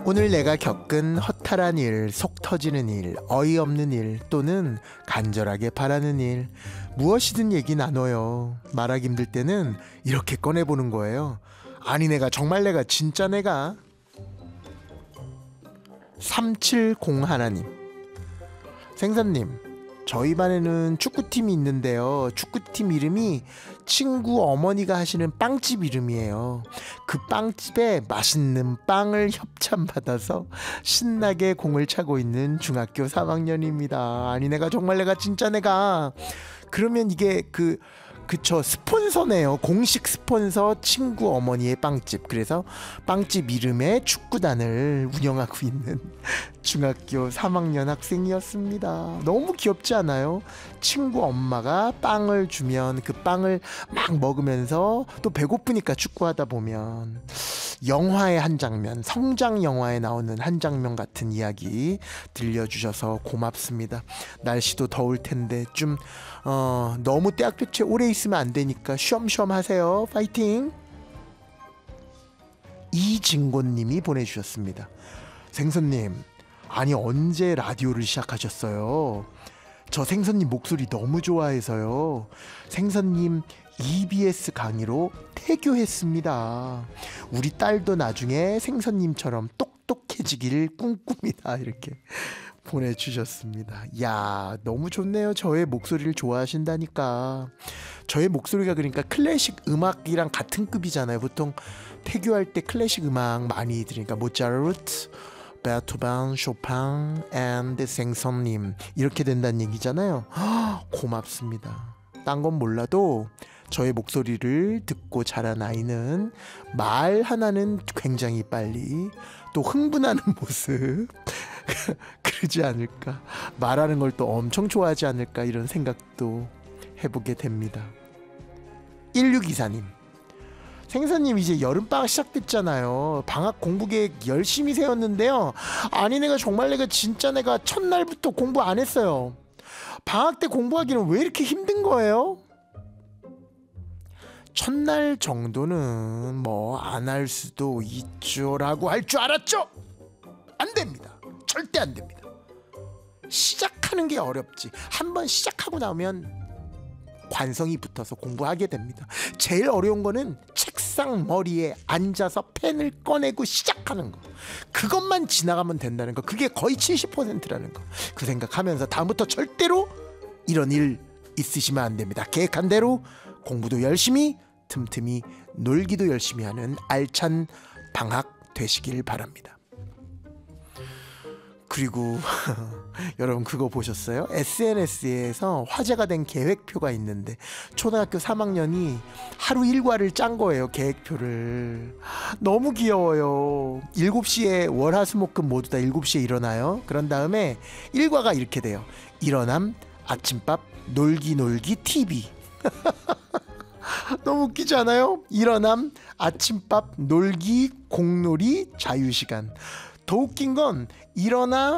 오늘 내가 겪은 허탈한 일, 속 터지는 일, 어이없는 일, 또는 간절하게 바라는 일, 무엇이든 얘기 나눠요. 말하기 힘들 때는 이렇게 꺼내보는 거예요. 아니 내가 정말 내가 진짜 내가. 370 하나님, 생선님, 저희 반에는 축구팀이 있는데요. 축구팀 이름이 친구 어머니가 하시는 빵집 이름이에요. 그 빵집에 맛있는 빵을 협찬받아서 신나게 공을 차고 있는 중학교 3학년입니다. 아니 내가 정말 내가 진짜 내가. 그러면 이게 그쵸, 스폰서네요. 공식 스폰서 친구 어머니의 빵집. 그래서 빵집 이름에 축구단을 운영하고 있는 중학교 3학년 학생이었습니다. 너무 귀엽지 않아요? 친구 엄마가 빵을 주면 그 빵을 막 먹으면서 또 배고프니까 축구하다 보면 영화의 한 장면, 성장 영화에 나오는 한 장면 같은 이야기 들려주셔서 고맙습니다. 날씨도 더울 텐데 좀 너무 떼약볕에 오래 있으면 안 되니까 쉬엄쉬엄 하세요. 파이팅! 이진곤님이 보내주셨습니다. 생선님, 아니 언제 라디오를 시작하셨어요? 저 생선님 목소리 너무 좋아해서요. 생선님 EBS 강의로 태교했습니다. 우리 딸도 나중에 생선님처럼 똑똑해지기를 꿈꿉니다. 이렇게 보내주셨습니다. 야, 너무 좋네요. 저의 목소리를 좋아하신다니까. 저의 목소리가 그러니까 클래식 음악이랑 같은 급이잖아요. 보통 태교할 때 클래식 음악 많이 들으니까 모차르트, 베토벤, 쇼팽 앤드 생선님 이렇게 된다는 얘기잖아요. 고맙습니다. 딴 건 몰라도 저의 목소리를 듣고 자란 아이는 말 하나는 굉장히 빨리, 또 흥분하는 모습 그러지 않을까, 말하는 걸 또 엄청 좋아하지 않을까, 이런 생각도 해보게 됩니다. 1624님, 생선님 이제 여름방학 시작됐잖아요. 방학 공부 계획 열심히 세웠는데요. 아니 내가 정말 내가 진짜 내가 첫날부터 공부 안 했어요. 방학 때 공부하기는 왜 이렇게 힘든 거예요? 첫날 정도는 뭐 안 할 수도 있죠 라고 할 줄 알았죠? 안 됩니다. 절대 안 됩니다. 시작하는 게 어렵지, 한번 시작하고 나면 관성이 붙어서 공부하게 됩니다. 제일 어려운 거는 책상 머리에 앉아서 펜을 꺼내고 시작하는 거. 그것만 지나가면 된다는 거. 그게 거의 70%라는 거. 그 생각하면서 다음부터 절대로 이런 일 있으시면 안 됩니다. 계획한 대로 공부도 열심히, 틈틈이 놀기도 열심히 하는 알찬 방학 되시길 바랍니다. 그리고 여러분 그거 보셨어요? SNS에서 화제가 된 계획표가 있는데 초등학교 3학년이 하루 일과를 짠 거예요. 계획표를. 너무 귀여워요. 7시에 월화수목금 모두 다 7시에 일어나요. 그런 다음에 일과가 이렇게 돼요. 일어남, 아침밥, 놀기 TV. 너무 웃기지 않아요? 일어남, 아침밥, 놀기, 공놀이, 자유시간. 더 웃긴 건 일어나